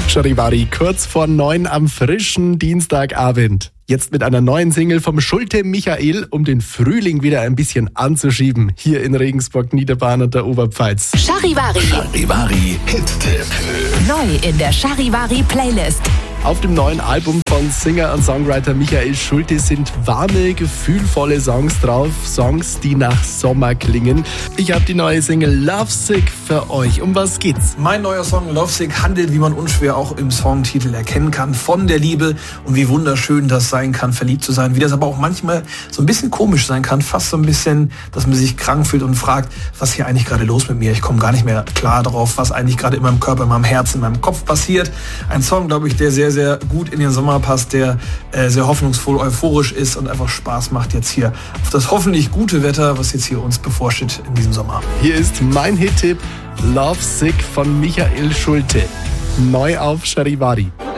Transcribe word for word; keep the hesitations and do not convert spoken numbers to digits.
Charivari, kurz vor neun am frischen Dienstagabend. Jetzt mit einer neuen Single vom Schulte Michael, um den Frühling wieder ein bisschen anzuschieben. Hier in Regensburg, Niederbayern und der Oberpfalz. Charivari. Charivari Hit-Tipp. Neu in der Charivari Playlist. Auf dem neuen Album von Singer und Songwriter Michael Schulte sind warme, gefühlvolle Songs drauf. Songs, die nach Sommer klingen. Ich habe die neue Single Lovesick für euch. Um was geht's? Mein neuer Song Lovesick handelt, wie man unschwer auch im Songtitel erkennen kann, von der Liebe und wie wunderschön das sein kann, verliebt zu sein. Wie das aber auch manchmal so ein bisschen komisch sein kann. Fast so ein bisschen, dass man sich krank fühlt und fragt, was hier eigentlich gerade los mit mir? Ich komme gar nicht mehr klar darauf, was eigentlich gerade in meinem Körper, in meinem Herzen, in meinem Kopf passiert. Ein Song, glaube ich, der sehr sehr gut in den Sommer passt, der äh, sehr hoffnungsvoll, euphorisch ist und einfach Spaß macht jetzt hier auf das hoffentlich gute Wetter, was jetzt hier uns bevorsteht in diesem Sommer. Hier ist mein Hit-Tipp Lovesick von Michael Schulte. Neu auf Charivari.